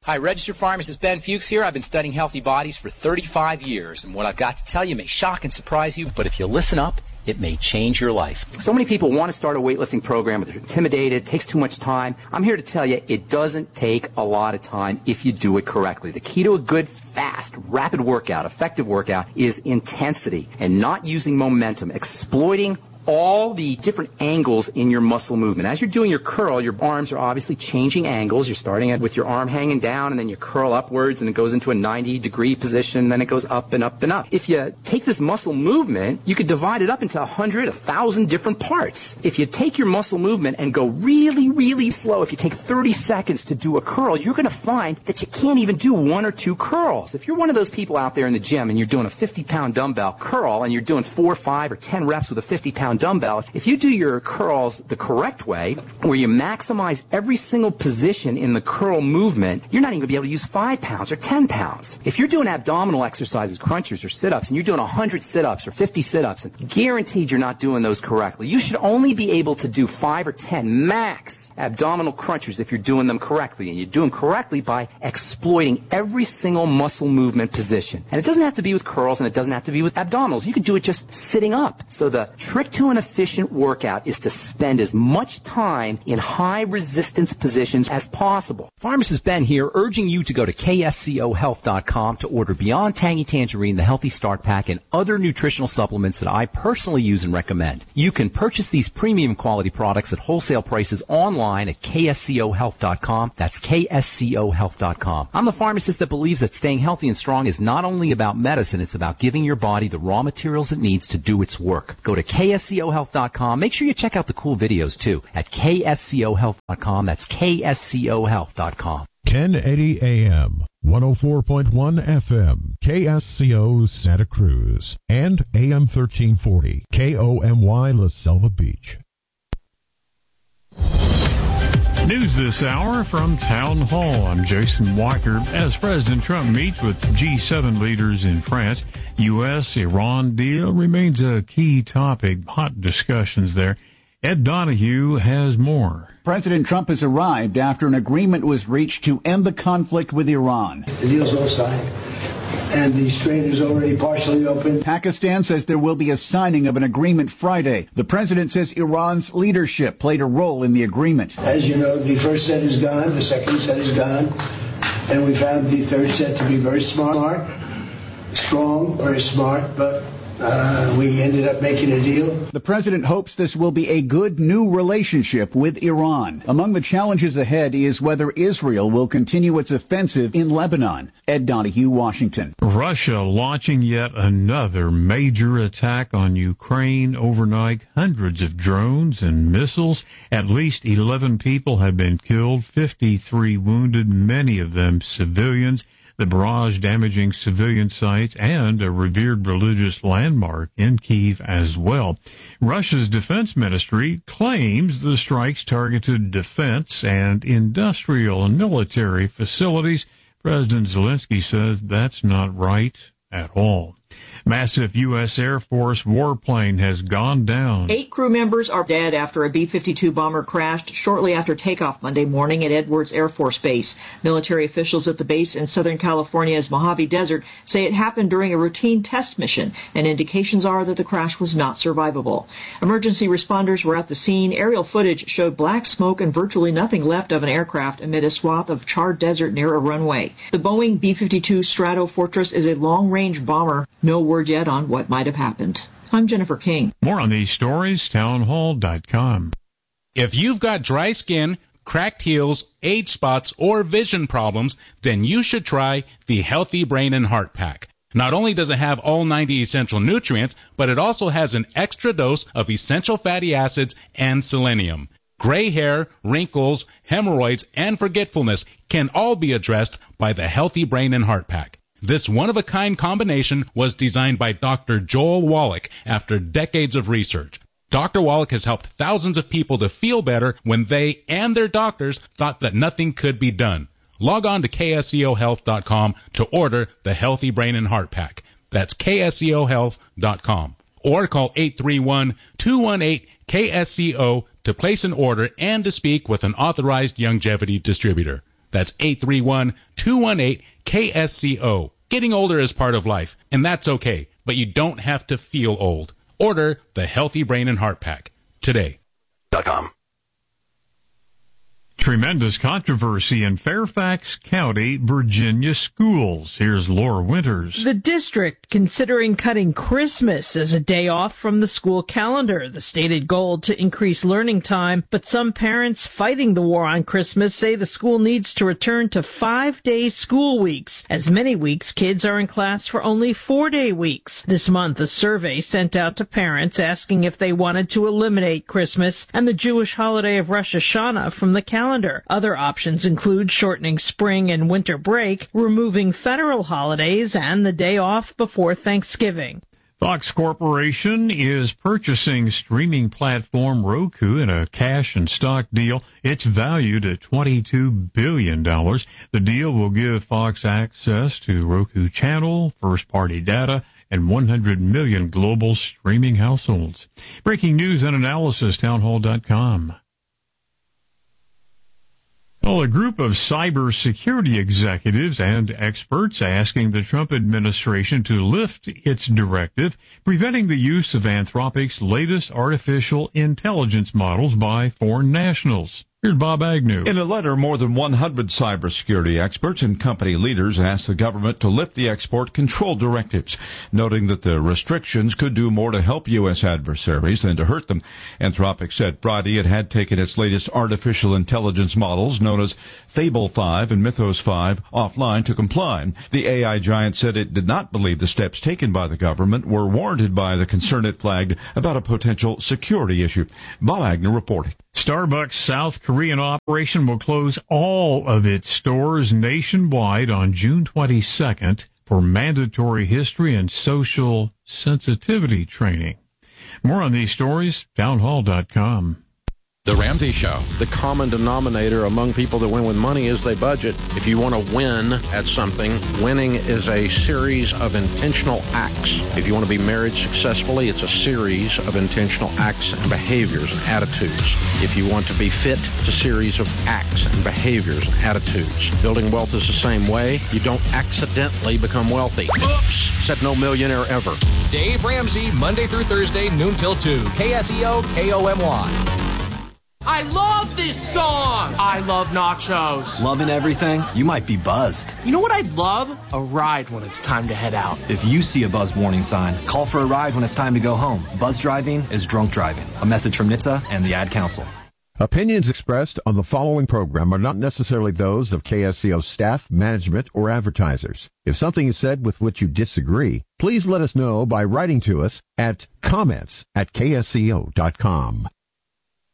Hi, registered pharmacist Ben Fuchs here. I've been studying healthy bodies for 35 years, and what I've got to tell you may shock and surprise you, but if you listen up, it may change your life. So many people want to start a weightlifting program, but they're intimidated, it takes too much time. I'm here to tell you it doesn't take a lot of time if you do it correctly. The key to a good, fast, rapid workout, effective workout, is intensity and not using momentum, exploiting all the different angles in your muscle movement. As you're doing your curl, your arms are obviously changing angles. You're starting with your arm hanging down, and then you curl upwards, and it goes into a 90-degree position, and then it goes up and up and up. If you take this muscle movement, you could divide it up into 100, 1,000 different parts. If you take your muscle movement and go really, really slow, if you take 30 seconds to do a curl, you're going to find that you can't even do 1 or 2 curls. If you're one of those people out there in the gym and you're doing a 50-pound dumbbell curl and you're doing 4, 5, or 10 reps with a 50-pound dumbbell, if you do your curls the correct way, where you maximize every single position in the curl movement, you're not even going to be able to use 5 pounds or 10 pounds. If you're doing abdominal exercises, crunchers or sit-ups, and you're doing 100 sit-ups or 50 sit-ups, and guaranteed you're not doing those correctly, you should only be able to do 5 or 10 max abdominal crunchers if you're doing them correctly. And you do them correctly by exploiting every single muscle movement position. And it doesn't have to be with curls, and it doesn't have to be with abdominals. You can do it just sitting up. So the trick to an efficient workout is to spend as much time in high resistance positions as possible. Pharmacist Ben here, urging you to go to kscohealth.com to order Beyond Tangy Tangerine, the Healthy Start Pack, and other nutritional supplements that I personally use and recommend. You can purchase these premium quality products at wholesale prices online at kscohealth.com. That's kscohealth.com. I'm the pharmacist that believes that staying healthy and strong is not only about medicine, it's about giving your body the raw materials it needs to do its work. Go to kscohealth.com. Make sure you check out the cool videos too at kscohealth.com. That's kscohealth.com. 1080 AM, 104.1 FM, KSCO Santa Cruz, and AM 1340, KOMY La Selva Beach. News this hour from Town Hall. I'm Jason Walker. As President Trump meets with G7 leaders in France, U.S.-Iran deal remains a key topic. Hot discussions there. Ed Donahue has more. President Trump has arrived after an agreement was reached to end the conflict with Iran. The deal's all signed, and the strait is already partially open. Pakistan says there will be a signing of an agreement Friday. The president says Iran's leadership played a role in the agreement. As you know, the first set is gone, the second set is gone, and we found the third set to be very smart, strong, very smart, but we ended up making a deal. The president hopes this will be a good new relationship with Iran. Among the challenges ahead is whether Israel will continue its offensive in Lebanon. Ed Donahue, Washington. Russia launching yet another major attack on Ukraine overnight. Hundreds of drones and missiles. At least 11 people have been killed, 53 wounded, many of them civilians. The barrage damaging civilian sites and a revered religious landmark in Kyiv as well. Russia's defense ministry claims the strikes targeted defense and industrial and military facilities. President Zelensky says that's not right at all. Massive U.S. Air Force warplane has gone down. 8 crew members are dead after a B-52 bomber crashed shortly after takeoff Monday morning at Edwards Air Force Base. Military officials at the base in Southern California's Mojave Desert say it happened during a routine test mission, and indications are that the crash was not survivable. Emergency responders were at the scene. Aerial footage showed black smoke and virtually nothing left of an aircraft amid a swath of charred desert near a runway. The Boeing B-52 Stratofortress is a long-range bomber. No word yet on what might have happened. I'm Jennifer King. More on these stories, townhall.com. If you've got dry skin, cracked heels, age spots, or vision problems, then you should try the Healthy Brain and Heart Pack. Not only does it have all 90 essential nutrients, but it also has an extra dose of essential fatty acids and selenium. Gray hair, wrinkles, hemorrhoids, and forgetfulness can all be addressed by the Healthy Brain and Heart Pack. This one-of-a-kind combination was designed by Dr. Joel Wallach after decades of research. Dr. Wallach has helped thousands of people to feel better when they and their doctors thought that nothing could be done. Log on to kscohealth.com to order the Healthy Brain and Heart Pack. That's kscohealth.com. Or call 831-218-KSCO to place an order and to speak with an authorized longevity distributor. That's 831-218-KSCO. Getting older is part of life, and that's okay, but you don't have to feel old. Order the Healthy Brain and Heart Pack today. Tremendous controversy in Fairfax County, Virginia schools. Here's Laura Winters. The district considering cutting Christmas as a day off from the school calendar, the stated goal to increase learning time. But some parents fighting the war on Christmas say the school needs to return to 5-day school weeks, as many weeks kids are in class for only 4-day weeks. This month, a survey sent out to parents asking if they wanted to eliminate Christmas and the Jewish holiday of Rosh Hashanah from the calendar. Other options include shortening spring and winter break, removing federal holidays, and the day off before Thanksgiving. Fox Corporation is purchasing streaming platform Roku in a cash and stock deal. It's valued at $22 billion. The deal will give Fox access to Roku channel, first-party data, and 100 million global streaming households. Breaking news and analysis, townhall.com. Well, a group of cybersecurity executives and experts asking the Trump administration to lift its directive preventing the use of Anthropic's latest artificial intelligence models by foreign nationals. Here's Bob Agnew. In a letter, more than 100 cybersecurity experts and company leaders asked the government to lift the export control directives, noting that the restrictions could do more to help U.S. adversaries than to hurt them. Anthropic said Friday it had taken its latest artificial intelligence models, known as Fable 5 and Mythos 5, offline to comply. The AI giant said it did not believe the steps taken by the government were warranted by the concern it flagged about a potential security issue. Bob Agnew reporting. Starbucks South Korean operation will close all of its stores nationwide on June 22nd for mandatory history and social sensitivity training. More on these stories, townhall.com. The Ramsey Show. The common denominator among people that win with money is they budget. If you want to win at something, winning is a series of intentional acts. If you want to be married successfully, it's a series of intentional acts and behaviors and attitudes. If you want to be fit, it's a series of acts and behaviors and attitudes. Building wealth is the same way. You don't accidentally become wealthy. Oops! Said no millionaire ever. Dave Ramsey, Monday through Thursday, noon till 2. KSEO, KOMY. I love this song! I love nachos. Loving everything? You might be buzzed. You know what I'd love? A ride when it's time to head out. If you see a buzz warning sign, call for a ride when it's time to go home. Buzz driving is drunk driving. A message from NHTSA and the Ad Council. Opinions expressed on the following program are not necessarily those of KSCO staff, management, or advertisers. If something is said with which you disagree, please let us know by writing to us at comments@ksco.com.